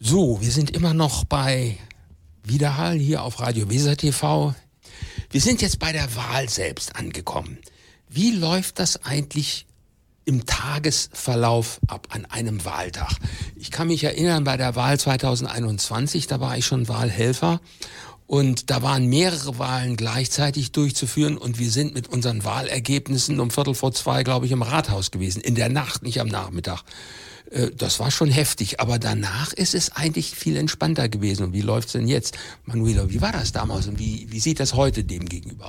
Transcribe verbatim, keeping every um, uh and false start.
So, wir sind immer noch bei Widerhall hier auf Radio Weser T V. Wir sind jetzt bei der Wahl selbst angekommen. Wie läuft das eigentlich im Tagesverlauf ab an einem Wahltag? Ich kann mich erinnern, bei der Wahl zwanzig einundzwanzig, da war ich schon Wahlhelfer. Und da waren mehrere Wahlen gleichzeitig durchzuführen und wir sind mit unseren Wahlergebnissen um Viertel vor zwei, glaube ich, im Rathaus gewesen. In der Nacht, nicht am Nachmittag. Das war schon heftig, aber danach ist es eigentlich viel entspannter gewesen. Und wie läuft's denn jetzt? Manuela, wie war das damals und wie, wie sieht das heute dem gegenüber